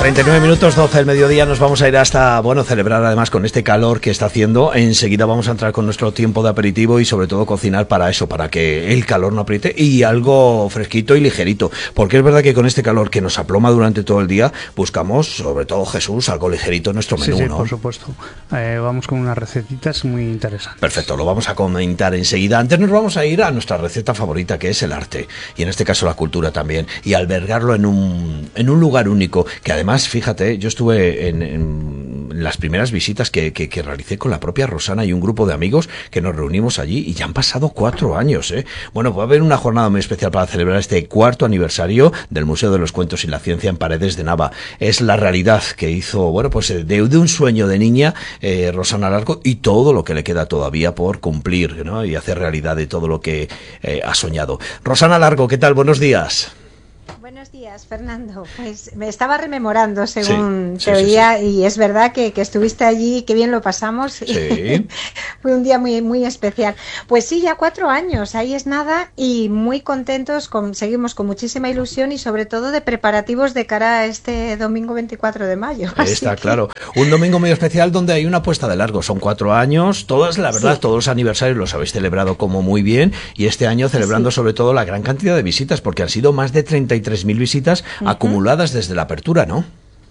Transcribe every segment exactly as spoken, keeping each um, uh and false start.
treinta y nueve minutos, doce del mediodía, nos vamos a ir hasta, bueno, celebrar además con este calor que está haciendo. Enseguida vamos a entrar con nuestro tiempo de aperitivo y sobre todo cocinar para eso, para que el calor no apriete y algo fresquito y ligerito. Porque es verdad que con este calor que nos aploma durante todo el día, buscamos, sobre todo Jesús, algo ligerito en nuestro menú, sí, sí, ¿no? Por supuesto. Eh, vamos con unas recetitas muy interesantes. Perfecto, lo vamos a comentar enseguida. Antes nos vamos a ir a nuestra receta favorita, que es el arte, y en este caso la cultura también, y albergarlo en un, en un lugar único, que además fíjate, yo estuve en, en las primeras visitas que, que, que realicé con la propia Rosana y un grupo de amigos que nos reunimos allí y ya han pasado cuatro años, ¿eh? Bueno, va a haber una jornada muy especial para celebrar este cuarto aniversario del Museo de los Cuentos y la Ciencia en Paredes de Nava. Es la realidad que hizo, bueno, pues de, de un sueño de niña, eh, Rosana Largo, y todo lo que le queda todavía por cumplir, ¿no? Y hacer realidad de todo lo que eh, ha soñado. Rosana Largo, ¿qué tal? Buenos días. Buenos días, Fernando. Pues me estaba rememorando según sí, te sí, oía sí, sí. Y es verdad que, que estuviste allí, qué bien lo pasamos. Sí. Fue un día muy muy especial. Pues sí, ya cuatro años, ahí es nada y muy contentos, con, seguimos con muchísima ilusión y sobre todo de preparativos de cara a este domingo veinticuatro de mayo. Está que... claro. Un domingo muy especial donde hay una apuesta de largo. Son cuatro años, todas, la verdad, sí. Todos los aniversarios los habéis celebrado como muy bien y este año celebrando sí. sobre todo la gran cantidad de visitas, porque han sido más de treinta y tres mil visitas uh-huh. acumuladas desde la apertura, ¿no?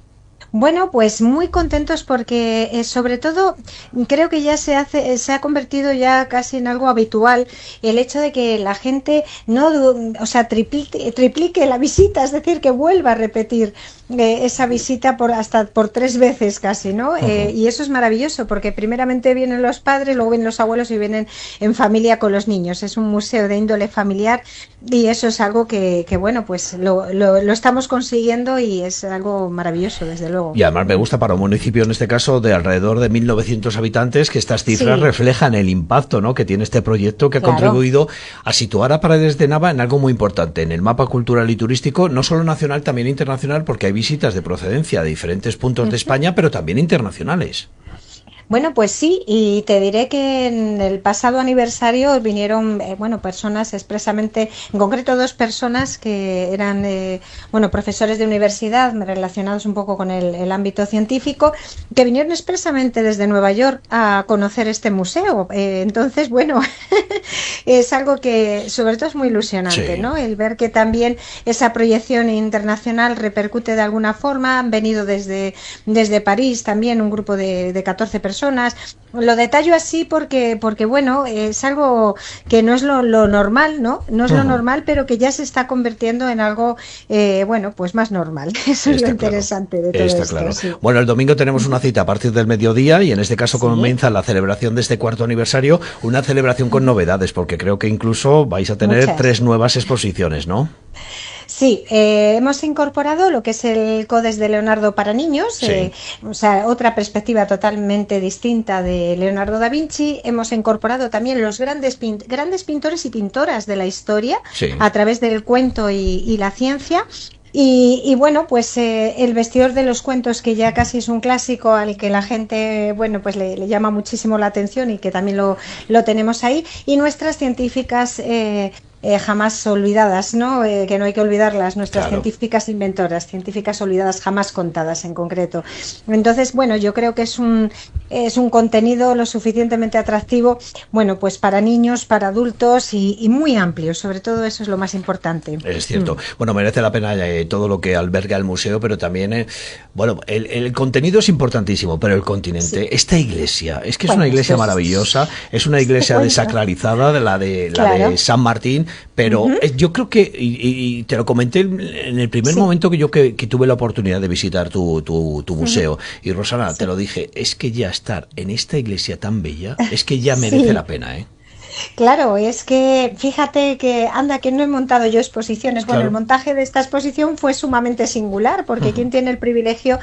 Bueno, pues muy contentos porque eh, sobre todo creo que ya se hace, se ha convertido ya casi en algo habitual el hecho de que la gente no, o sea, triplique, triplique la visita, es decir, que vuelva a repetir eh, esa visita por hasta por tres veces casi, ¿no? Uh-huh. Eh, y eso es maravilloso porque primeramente vienen los padres, luego vienen los abuelos y vienen en familia con los niños. Es un museo de índole familiar y eso es algo que, que bueno, pues lo, lo, lo estamos consiguiendo y es algo maravilloso, desde luego. Y además me gusta para un municipio, en este caso, de alrededor de mil novecientos habitantes, que estas cifras sí. reflejan el impacto, ¿no?, que tiene este proyecto, que ha claro. contribuido a situar a Paredes de Nava en algo muy importante, en el mapa cultural y turístico, no solo nacional, también internacional, porque hay visitas de procedencia de diferentes puntos uh-huh. de España, pero también internacionales. Bueno, pues sí, y te diré que en el pasado aniversario vinieron, eh, bueno, personas expresamente, en concreto dos personas que eran, eh, bueno, profesores de universidad relacionados un poco con el, el ámbito científico, que vinieron expresamente desde Nueva York a conocer este museo. Eh, entonces, bueno, es algo que sobre todo es muy ilusionante, sí. ¿no? El ver que también esa proyección internacional repercute de alguna forma. Han venido desde, desde París también un grupo de, de catorce personas. Lo detallo así porque, porque bueno, es algo que no es lo, lo normal, ¿no? No es uh-huh. lo normal, pero que ya se está convirtiendo en algo, eh, bueno, pues más normal. Eso está es lo claro. interesante de todo está esto. Claro. Sí. Bueno, el domingo tenemos una cita a partir del mediodía y en este caso sí. comienza la celebración de este cuarto aniversario, una celebración con novedades, porque creo que incluso vais a tener Muchas. tres nuevas exposiciones, ¿no? Sí, eh, hemos incorporado lo que es el Codes de Leonardo para niños, sí. eh, o sea, otra perspectiva totalmente distinta de Leonardo da Vinci. Hemos incorporado también los grandes, pin- grandes pintores y pintoras de la historia sí. a través del cuento y, y la ciencia. Y, y bueno, pues eh, el vestidor de los cuentos, que ya casi es un clásico al que la gente, bueno, pues le, le llama muchísimo la atención y que también lo, lo tenemos ahí. Y nuestras científicas eh, eh, jamás olvidadas, ¿no? Eh, que no hay que olvidarlas, nuestras claro. científicas inventoras, científicas olvidadas jamás contadas en concreto. Entonces, bueno, yo creo que es un es un contenido lo suficientemente atractivo, bueno, pues para niños, para adultos y, y muy amplio, sobre todo eso es lo más importante. Es cierto. Mm. Bueno, merece la pena eh, todo lo que alberga el museo, pero también, eh, bueno, el, el contenido es importantísimo, pero el continente, sí. esta iglesia, es que es bueno, una iglesia pues, maravillosa, es una iglesia desacralizada, de la de la claro. de San Martín, pero uh-huh. yo creo que, y, y te lo comenté en el primer sí. momento que yo que, que tuve la oportunidad de visitar tu, tu, tu museo, uh-huh. y Rosana, sí. te lo dije, es que ya estar en esta iglesia tan bella, es que ya merece sí. la pena, ¿eh? Claro, es que fíjate que anda que no he montado yo exposiciones. Bueno, claro. el montaje de esta exposición fue sumamente singular porque uh-huh. quien tiene el privilegio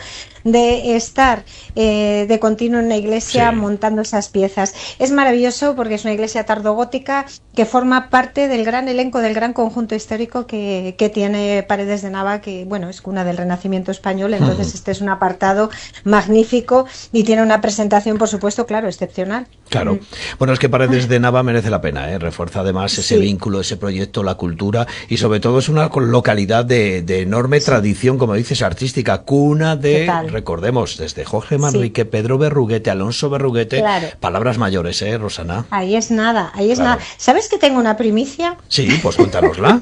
de estar eh, de continuo en una iglesia sí. montando esas piezas. Es maravilloso porque es una iglesia tardogótica que forma parte del gran elenco, del gran conjunto histórico que, que tiene Paredes de Nava, que bueno, es cuna del Renacimiento español, entonces uh-huh. este es un apartado magnífico y tiene una presentación, por supuesto, claro, excepcional. Claro. Uh-huh. Bueno, es que Paredes de Nava merece merece la pena, ¿eh? Refuerza además ese Sí. vínculo, ese proyecto, la cultura y sobre todo es una localidad de, de enorme Sí. tradición, como dices, artística, cuna de, Total. recordemos, desde Jorge Sí. Manrique, Pedro Berruguete, Alonso Berruguete, Claro. palabras mayores, ¿eh, Rosana? Ahí es nada, ahí es Claro. nada. ¿Sabes que tengo una primicia? Sí, pues cuéntanosla.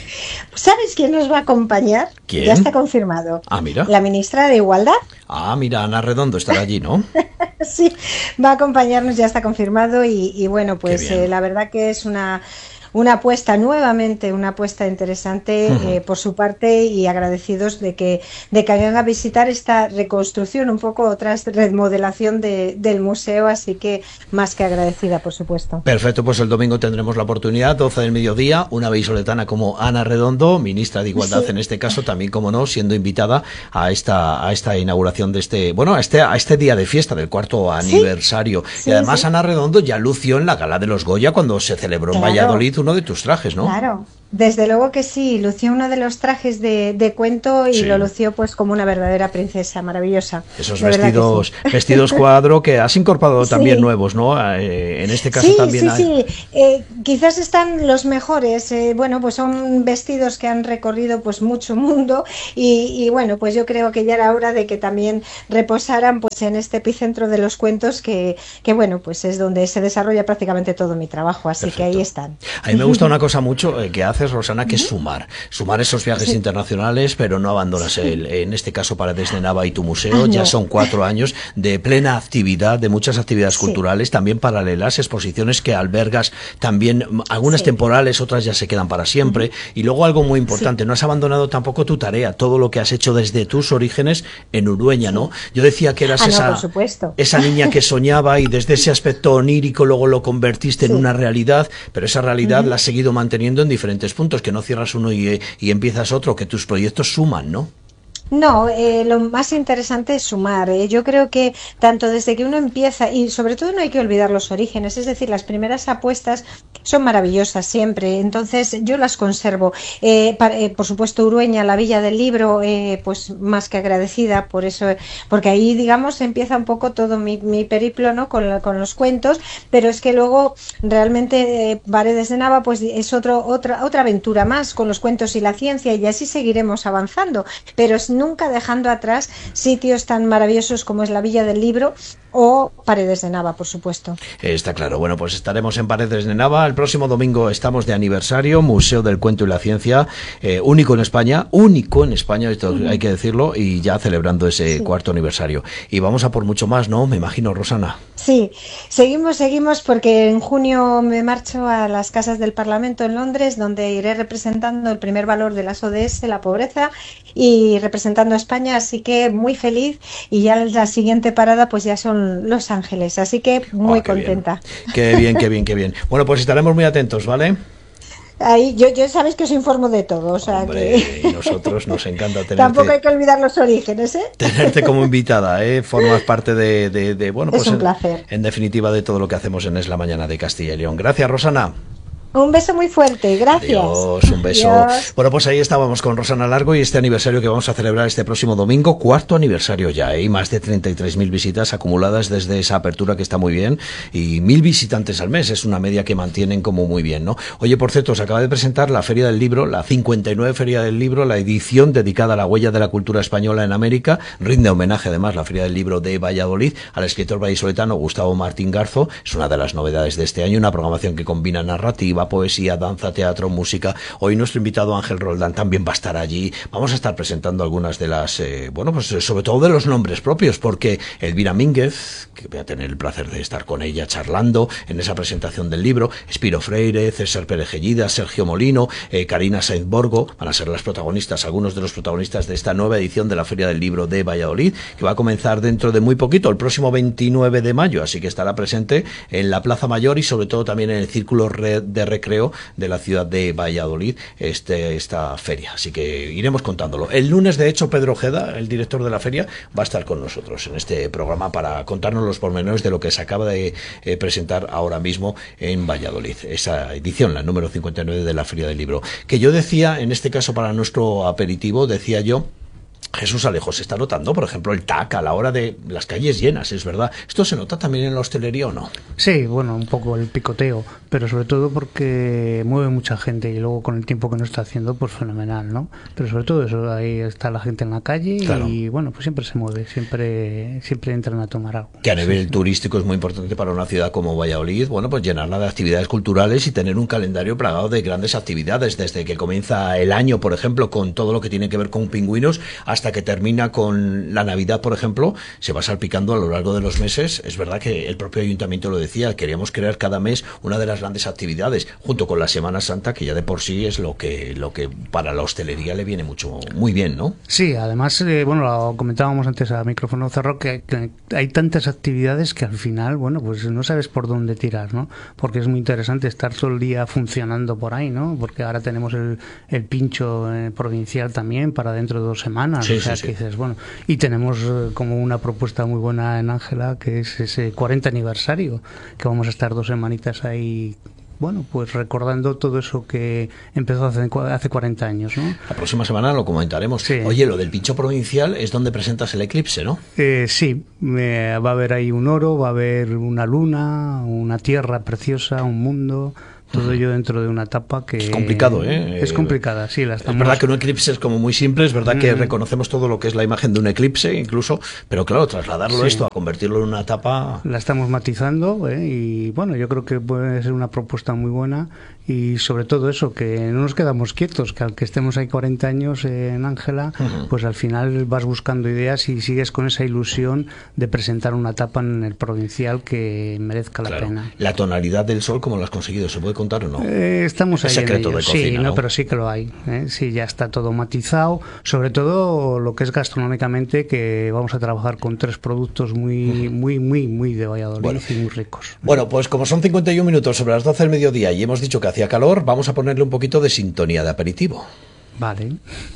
¿Sabes quién nos va a acompañar? ¿Quién? Ya está confirmado. Ah, mira. La ministra de Igualdad. Ah, mira, Ana Redondo estará allí, ¿no? Sí, va a acompañarnos, ya está confirmado y, y bueno, pues Qué bien. eh, la verdad que es una, una apuesta, nuevamente una apuesta interesante Ujú. eh, por su parte y agradecidos de que, de que vengan a visitar esta reconstrucción, un poco otra remodelación de, del museo, así que más que agradecida, por supuesto. Perfecto, pues el domingo tendremos la oportunidad, doce del mediodía, una vallisoletana como Ana Redondo, ministra de Igualdad Sí. en este caso, también como no, siendo invitada a esta a esta inauguración de este, bueno, a este a este día de fiesta del cuarto Sí. aniversario. Sí, y además sí. Ana Redondo ya lució en la gala de los Goya cuando se celebró en Claro. Valladolid uno de tus trajes, ¿no? Claro, desde luego que sí, lució uno de los trajes de, de cuento y Sí. lo lució pues como una verdadera princesa, maravillosa. Esos De verdad que vestidos sí. vestidos cuadro que has incorporado Sí. también nuevos, ¿no? Eh, en este caso Sí, también sí, hay... sí. Eh, quizás están los mejores. eh, bueno, pues son vestidos que han recorrido pues mucho mundo y, y bueno, pues yo creo que ya era hora de que también reposaran pues en este epicentro de los cuentos que, que bueno, pues es donde se desarrolla prácticamente todo mi trabajo. Así Perfecto. que ahí están. A mí me gusta una cosa mucho eh, que haces, Rosana, que es sumar. Sumar esos viajes Sí. internacionales, pero no abandonas el, en este caso Paredes de Nava y tu museo. Ah, Ya no. son cuatro años de plena actividad, de muchas actividades Sí. culturales, también paralelas, exposiciones que albergas también, mm, algunas Sí. temporales, otras ya se quedan para siempre. Y luego algo muy importante, no has abandonado tampoco tu tarea, todo lo que has hecho desde tus orígenes en Urueña, ¿no? Yo decía que eras Ah, no, esa, por supuesto. esa niña que soñaba y desde ese aspecto onírico luego lo convertiste en Sí. una realidad, pero esa realidad la has seguido manteniendo en diferentes puntos, que no cierras uno y, y empiezas otro, que tus proyectos suman, ¿no? No, eh, lo más interesante es sumar. eh. Yo creo que tanto desde que uno empieza, y sobre todo no hay que olvidar los orígenes, es decir, las primeras apuestas son maravillosas siempre, entonces yo las conservo. Eh, pa- eh, por supuesto, Urueña, la Villa del Libro, eh, pues más que agradecida por eso, porque ahí, digamos, empieza un poco todo mi, mi periplo, ¿no? Con, la- con los cuentos, pero es que luego realmente eh, Paredes de Nava, pues es otro, otra, otra aventura más con los cuentos y la ciencia, y así seguiremos avanzando, pero es nunca dejando atrás sitios tan maravillosos como es la Villa del Libro o Paredes de Nava, por supuesto. Eh, Está claro. Bueno, pues estaremos en Paredes de Nava. El próximo domingo estamos de aniversario, Museo del Cuento y la Ciencia, eh, único en España, único en España, esto hay que decirlo, y ya celebrando ese Sí. cuarto aniversario. Y vamos a por mucho más, ¿no? Me imagino, Rosana. Sí, seguimos, seguimos porque en junio me marcho a las casas del Parlamento en Londres, donde iré representando el primer valor de las O D S, la pobreza, y representando a España, así que muy feliz, y ya la siguiente parada pues ya son Los Ángeles, así que muy Oh, qué bien. contenta. Qué bien, qué bien, qué bien. Bueno, pues estaremos muy atentos, ¿vale? Ahí yo, yo sabéis que os informo de todo, o sea Hombre, que y nosotros nos encanta tampoco hay tenerte, que olvidar los orígenes, ¿eh? tenerte como invitada, ¿eh? Formas parte de, de, de bueno, Es pues un en, placer. en definitiva de todo lo que hacemos en Es la Mañana de Castilla y León. Gracias, Rosana. Un beso muy fuerte, gracias. Adiós, un beso. Adiós. Bueno, pues ahí estábamos con Rosana Largo y este aniversario que vamos a celebrar este próximo domingo, cuarto aniversario ya, ¿eh? Más de treinta y tres mil visitas acumuladas desde esa apertura que está muy bien y mil visitantes al mes, es una media que mantienen como muy bien, ¿no? Oye, por cierto, se acaba de presentar la Feria del Libro, la cincuenta y nueve Feria del Libro, la edición dedicada a la huella de la cultura española en América, rinde homenaje además la Feria del Libro de Valladolid al escritor vallisoletano Gustavo Martín Garzo, es una de las novedades de este año, una programación que combina narrativa, poesía, danza, teatro, música. Hoy nuestro invitado Ángel Roldán también va a estar allí. Vamos a estar presentando algunas de las, eh, bueno, pues sobre todo de los nombres propios, porque Elvira Mínguez, que voy a tener el placer de estar con ella charlando en esa presentación del libro, Espiro Freire, César Pérez Gellida, Sergio Molino, eh, Karina Sainz Borgo, van a ser las protagonistas, algunos de los protagonistas de esta nueva edición de la Feria del Libro de Valladolid, que va a comenzar dentro de muy poquito, el próximo veintinueve de mayo, así que estará presente en la Plaza Mayor y sobre todo también en el Círculo de Recreo de la ciudad de Valladolid este, esta feria, así que iremos contándolo. El lunes, de hecho, Pedro Ojeda, el director de la feria, va a estar con nosotros en este programa para contarnos los pormenores de lo que se acaba de eh, presentar ahora mismo en Valladolid, esa edición, la número cincuenta y nueve de la Feria del Libro, que yo decía, en este caso para nuestro aperitivo, decía yo Jesús Alejo, se está notando, por ejemplo, el T A C a la hora de las calles llenas, es verdad. ¿Esto se nota también en la hostelería o no? Sí, bueno, un poco el picoteo, pero sobre todo porque mueve mucha gente y luego con el tiempo que no está haciendo, pues fenomenal, ¿no? Pero sobre todo eso, ahí está la gente en la calle claro. y bueno, pues siempre se mueve, siempre siempre entran a tomar algo. Que a nivel sí, sí. turístico es muy importante para una ciudad como Valladolid, bueno, pues llenarla de actividades culturales y tener un calendario plagado de grandes actividades, desde que comienza el año, por ejemplo, con todo lo que tiene que ver con pingüinos, hasta que termina con la Navidad, por ejemplo, se va salpicando a lo largo de los meses. Es verdad que el propio ayuntamiento lo decía, queríamos crear cada mes una de las grandes actividades, junto con la Semana Santa, que ya de por sí es lo que lo que para la hostelería le viene mucho muy bien, ¿no? Sí, además, eh, bueno, lo comentábamos antes a micrófono cerrado, que, que hay tantas actividades que al final, bueno, pues no sabes por dónde tirar, ¿no? Porque es muy interesante estar todo el día funcionando por ahí, ¿no? Porque ahora tenemos el, el pincho eh, provincial también para dentro de dos semanas, sí, o sea, sí, que sí. dices, bueno, y tenemos eh, como una propuesta muy buena en Ángela, que es ese cuarenta aniversario, que vamos a estar dos semanitas ahí, bueno, pues recordando todo eso que empezó hace, hace cuarenta años, ¿no? La próxima semana lo comentaremos. Sí. Oye, lo del pincho provincial es donde presentas el eclipse, ¿no? Eh, sí, eh, va a haber ahí un oro, va a haber una luna, una tierra preciosa, un mundo... Todo ello dentro de una tapa que... Es complicado, ¿eh? Es complicada, sí. La estamos... Es verdad que un eclipse es como muy simple, es verdad que Mm. reconocemos todo lo que es la imagen de un eclipse, incluso, pero claro, trasladarlo Sí. esto a convertirlo en una tapa... La estamos matizando, ¿eh? Y bueno, yo creo que puede ser una propuesta muy buena y sobre todo eso, que no nos quedamos quietos, que al que estemos ahí cuarenta años eh, en Ángela, Uh-huh. pues al final vas buscando ideas y sigues con esa ilusión de presentar una tapa en el provincial que merezca la Claro. pena. La tonalidad del sol, ¿cómo lo has conseguido? ¿Se puede contar o no? Eh, estamos Es ahí secreto en ello. de cocina, sí, no, ¿no? pero sí que lo hay. ¿eh? Sí, ya está todo matizado. Sobre todo lo que es gastronómicamente, que vamos a trabajar con tres productos muy, muy, muy, muy de Valladolid Bueno. y muy ricos. Bueno, pues como son cincuenta y un minutos sobre las doce del mediodía y hemos dicho que hacía calor, vamos a ponerle un poquito de sintonía de aperitivo. Vale.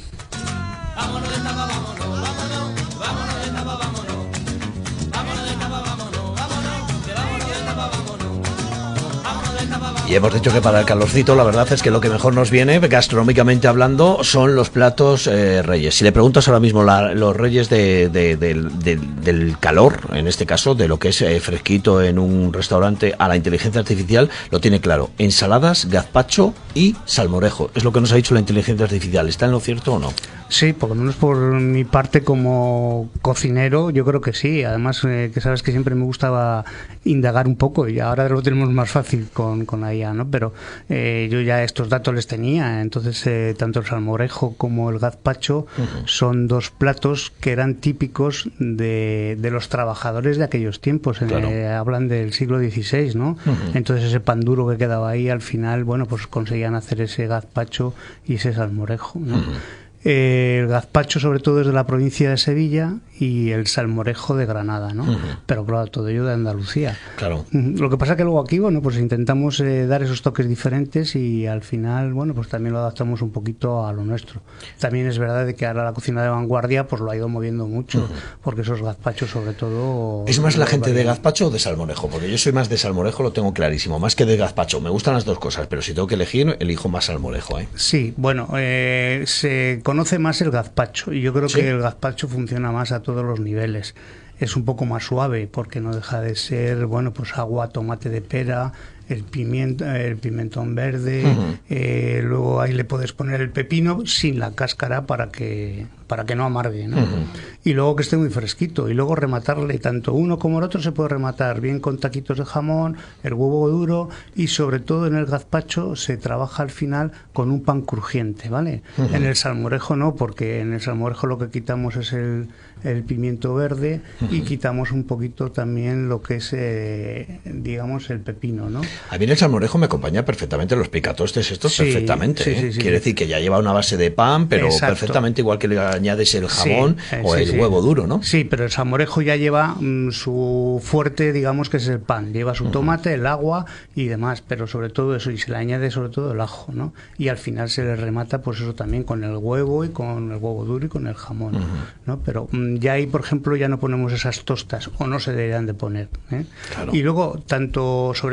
Y hemos dicho que para el calorcito la verdad es que lo que mejor nos viene, gastronómicamente hablando, son los platos eh, reyes. Si le preguntas ahora mismo la, los reyes de, de, de, de, del calor, en este caso, de lo que es eh, fresquito en un restaurante, a la inteligencia artificial, lo tiene claro. Ensaladas, gazpacho y salmorejo. Es lo que nos ha dicho la inteligencia artificial. ¿Está en lo cierto o no? Sí, por lo menos por mi parte como cocinero, yo creo que sí. Además, eh, que sabes que siempre me gustaba indagar un poco y ahora lo tenemos más fácil con, con la I A, ¿no? Pero eh, yo ya estos datos les tenía. Entonces, eh, tanto el salmorejo como el gazpacho uh-huh. son dos platos que eran típicos de, de los trabajadores de aquellos tiempos. Claro. Eh, hablan del siglo dieciséis, ¿no? Uh-huh. Entonces, ese pan duro que quedaba ahí, al final, bueno, pues conseguían hacer ese gazpacho y ese salmorejo, ¿no? Uh-huh. Eh, el gazpacho sobre todo es de la provincia de Sevilla y el salmorejo de Granada, ¿no? Uh-huh. Pero claro, todo ello de Andalucía. Claro. Lo que pasa que luego aquí, bueno, pues intentamos eh, dar esos toques diferentes y al final, bueno, pues también lo adaptamos un poquito a lo nuestro. También es verdad de que ahora la cocina de vanguardia pues lo ha ido moviendo mucho, uh-huh. porque esos gazpachos sobre todo... ¿Es más la gente de gazpacho o de salmorejo? Porque yo soy más de salmorejo, lo tengo clarísimo, más que de gazpacho. Me gustan las dos cosas, pero si tengo que elegir, elijo más salmorejo, ¿eh? Sí, bueno, eh, se conoce más el gazpacho y yo creo ¿Sí? que el gazpacho funciona más a todos los niveles. Es un poco más suave porque no deja de ser, bueno, pues agua, tomate de pera, el pimiento, el pimentón verde, uh-huh. eh, luego ahí le puedes poner el pepino sin la cáscara para que para que no amargue, ¿no? Uh-huh. Y luego que esté muy fresquito y luego rematarle tanto uno como el otro se puede rematar bien con taquitos de jamón, el huevo duro y sobre todo en el gazpacho se trabaja al final con un pan crujiente, ¿vale? Uh-huh. En el salmorejo no, porque en el salmorejo lo que quitamos es el, el pimiento verde uh-huh. y quitamos un poquito también lo que es, eh, digamos, el pepino, ¿no? A mí el salmorejo me acompaña perfectamente los picatostes estos, sí, perfectamente. Sí, ¿eh? sí, sí, Quiere sí. decir que ya lleva una base de pan, pero Exacto. perfectamente igual que le añades el jamón sí, eh, o sí, el sí. huevo duro, ¿no? Sí, pero el salmorejo ya lleva mmm, su fuerte, digamos que es el pan. Lleva su uh-huh. tomate, el agua y demás, pero sobre todo eso, y se le añade sobre todo el ajo, ¿no? Y al final se le remata, pues eso también con el huevo y con el huevo duro y con el jamón, uh-huh. ¿no? Pero mmm, ya ahí, por ejemplo, ya no ponemos esas tostas, o no se deberían de poner, ¿eh? Claro. Y luego, tanto, sobre todo en el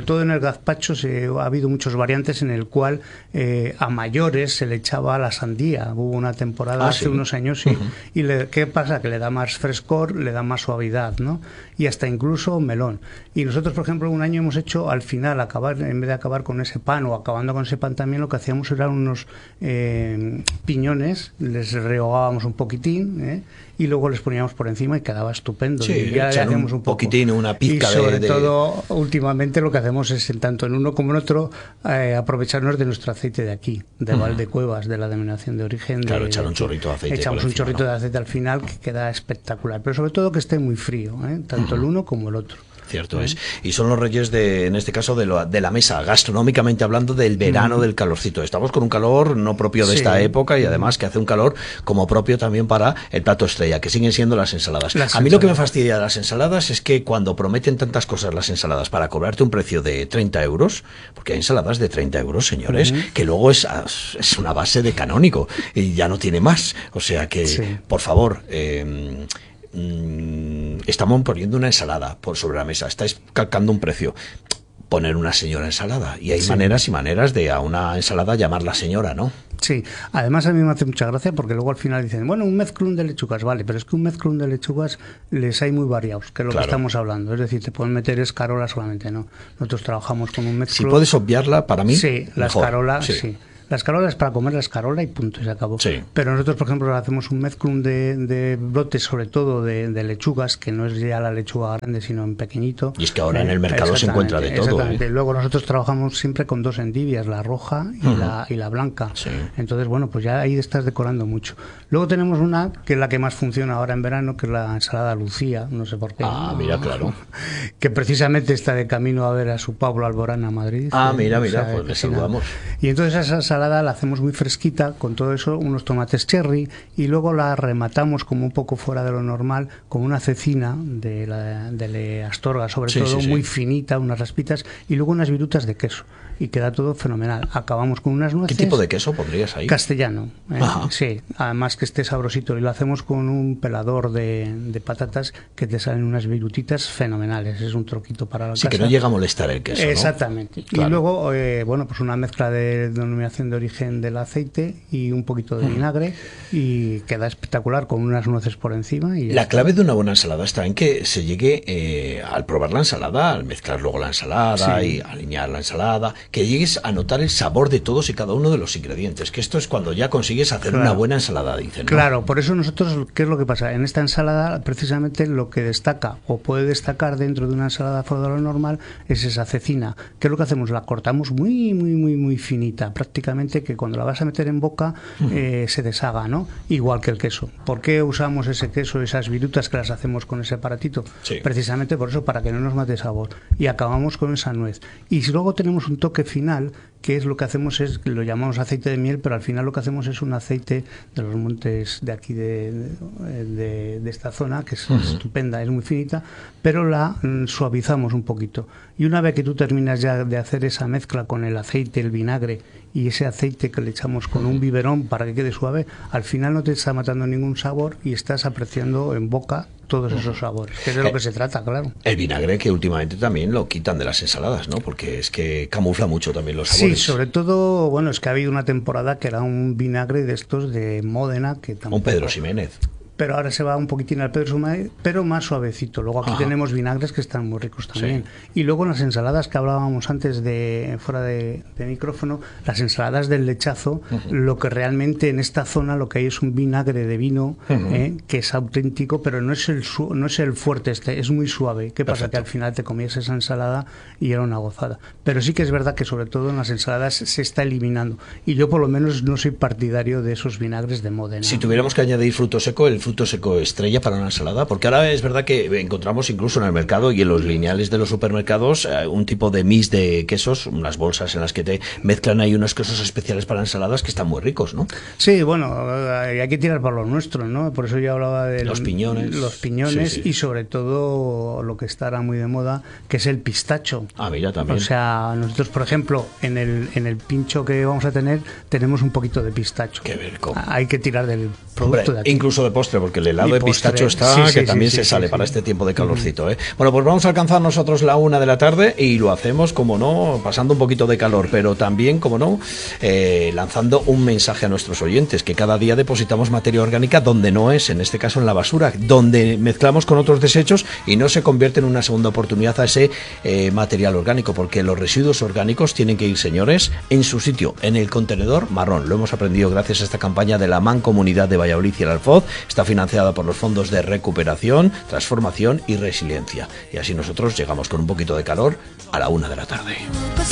gazpacho se, ha habido muchas variantes en el cual eh, a mayores se le echaba la sandía. Hubo una temporada ah, hace ¿sí? unos años, sí. Uh-huh. Y le, ¿qué pasa? Que le da más frescor, le da más suavidad, ¿no? Y hasta incluso melón. Y nosotros, por ejemplo, un año hemos hecho, al final, acabar en vez de acabar con ese pan o acabando con ese pan también, lo que hacíamos eran unos eh, piñones, les rehogábamos un poquitín, ¿eh? Y luego les poníamos por encima y quedaba estupendo. Sí, y ya le hacíamos un, un poquitín, una pizca de... Y sobre de, de... todo, últimamente lo que hacemos es, en tanto en uno como en otro, eh, aprovecharnos de nuestro aceite de aquí, de uh-huh. Valdecuevas, de la denominación de origen. Claro, de, echar un chorrito de aceite. Echamos un chorrito ¿no? de aceite al final que queda espectacular. Pero sobre todo que esté muy frío, ¿eh? Tanto uh-huh. el uno como el otro. Cierto es. Y son los reyes, de, en este caso, de, lo, de la mesa, gastronómicamente hablando, del verano, mm. del calorcito. Estamos con un calor no propio de sí. esta época y además que hace un calor como propio también para el plato estrella, que siguen siendo las ensaladas. Las A mí ensaladas. Lo que me fastidia de las ensaladas es que cuando prometen tantas cosas las ensaladas para cobrarte un precio de treinta euros, porque hay ensaladas de treinta euros, señores, mm. que luego es, es una base de canónico y ya no tiene más. O sea que, sí. por favor... Eh, estamos poniendo una ensalada por sobre la mesa, estáis calcando un precio, poner una señora ensalada, y hay sí. maneras y maneras de a una ensalada llamarla señora, ¿no? Sí, además a mí me hace mucha gracia porque luego al final dicen, bueno, un mezclún de lechugas, vale, pero es que un mezclún de lechugas les hay muy variados, que es lo claro. que estamos hablando, es decir, te pueden meter escarola solamente, no, nosotros trabajamos con un mezclún. Si puedes obviarla, para mí, sí, la mejor. escarola, sí. sí. La escarola es para comer la escarola y punto, y se acabó. Sí. Pero nosotros, por ejemplo, hacemos un mezclum de, de brotes, sobre todo de, de lechugas, que no es ya la lechuga grande, sino en pequeñito. Y es que ahora eh, en el mercado se encuentra de todo. Exactamente. ¿eh? Luego nosotros trabajamos siempre con dos endivias, la roja y, uh-huh. la, y la blanca. Sí. Entonces, bueno, pues ya ahí estás decorando mucho. Luego tenemos una, que es la que más funciona ahora en verano, que es la ensalada Lucía, no sé por qué. Ah, mira, claro. Que precisamente está de camino a ver a su Pablo Alborán a Madrid. Ah, mira, o mira, sea, pues le saludamos. Y entonces esa ensalada la hacemos muy fresquita, con todo eso, unos tomates cherry, y luego la rematamos como un poco fuera de lo normal, con una cecina de, la, de la Astorga, sobre sí, todo, sí, sí. muy finita, unas raspitas, y luego unas virutas de queso. Y queda todo fenomenal. Acabamos con unas nueces. ¿Qué tipo de queso pondrías ahí? Castellano. ¿eh? Sí, además que esté sabrosito. Y lo hacemos con un pelador de, de patatas que te salen unas virutitas fenomenales. Es un troquito para la sí, casa. que no llega a molestar el queso, ¿no? Exactamente. Claro. Y luego, eh, bueno, pues una mezcla de denominación de origen del aceite y un poquito de vinagre y queda espectacular con unas nueces por encima. Y la clave de una buena ensalada está en que se llegue eh, al probar la ensalada, al mezclar luego la ensalada sí. y alinear la ensalada, que llegues a notar el sabor de todos y cada uno de los ingredientes, que esto es cuando ya consigues hacer claro. una buena ensalada, dicen, ¿no? Claro, por eso nosotros, ¿qué es lo que pasa? En esta ensalada, precisamente lo que destaca o puede destacar dentro de una ensalada fuera de lo normal es esa cecina. ¿Qué es lo que hacemos? La cortamos muy, muy, muy, muy finita, prácticamente que cuando la vas a meter en boca uh-huh. eh, se deshaga, ¿no? Igual que el queso. ¿Por qué usamos ese queso, esas virutas que las hacemos con ese aparatito? Sí. Precisamente por eso, para que no nos mate sabor. Y acabamos con esa nuez. Y si luego tenemos un toque final, que es lo que hacemos es, lo llamamos aceite de miel, pero al final lo que hacemos es un aceite de los montes de aquí de, de, de, de esta zona, que es uh-huh. estupenda, es muy finita, pero la mm, suavizamos un poquito. Y una vez que tú terminas ya de hacer esa mezcla con el aceite, el vinagre y ese aceite que le echamos con un biberón para que quede suave, al final no te está matando ningún sabor y estás apreciando en boca todos esos sabores, que es de lo que se trata, claro. El vinagre, que últimamente también lo quitan de las ensaladas, ¿no? Porque es que camufla mucho también los sabores. Sí, sobre todo, bueno, es que ha habido una temporada que era un vinagre de estos de Módena, que tampoco... Un Pedro Ximénez. Pero ahora se va un poquitín al Pedro Ximénez, pero más suavecito. Luego aquí Ajá. tenemos vinagres que están muy ricos también. Sí. Y luego las ensaladas que hablábamos antes de fuera de, de micrófono, las ensaladas del lechazo, uh-huh. lo que realmente en esta zona lo que hay es un vinagre de vino uh-huh. eh, que es auténtico, pero no es el su, no es el fuerte este, es muy suave. ¿Qué pasa? Perfecto. Que al final te comías esa ensalada y era una gozada. Pero sí que es verdad que sobre todo en las ensaladas se está eliminando. Y yo por lo menos no soy partidario de esos vinagres de Módena. Si tuviéramos que añadir fruto seco, el fruto seco estrella para una ensalada, porque ahora es verdad que encontramos incluso en el mercado y en los lineales de los supermercados eh, un tipo de mix de quesos, unas bolsas en las que te mezclan ahí unos quesos especiales para ensaladas que están muy ricos, ¿no? Sí, bueno, hay que tirar por lo nuestro, ¿no? Por eso yo hablaba de los piñones, los piñones sí, sí. y sobre todo lo que estará muy de moda, que es el pistacho. Ah, mira, también. O sea, nosotros, por ejemplo, en el en el pincho que vamos a tener, tenemos un poquito de pistacho. Qué ver, cómo. Hay que tirar del producto. Hombre, de aquí. Incluso de postre postre, porque el helado Y de postre. pistacho está, Sí, sí, que sí, también sí, se sí, sale sí. para este tiempo de calorcito, ¿eh? Bueno, pues vamos a alcanzar nosotros la una de la tarde y lo hacemos, como no, pasando un poquito de calor, pero también, como no, eh, lanzando un mensaje a nuestros oyentes, que cada día depositamos materia orgánica donde no es, en este caso en la basura, donde mezclamos con otros desechos y no se convierte en una segunda oportunidad a ese eh, material orgánico, porque los residuos orgánicos tienen que ir, señores, en su sitio, en el contenedor marrón. Lo hemos aprendido gracias a esta campaña de la Mancomunidad de Valladolid y el Alfoz. Está financiada por los fondos de recuperación, transformación y resiliencia. Y así nosotros llegamos con un poquito de calor a la una de la tarde.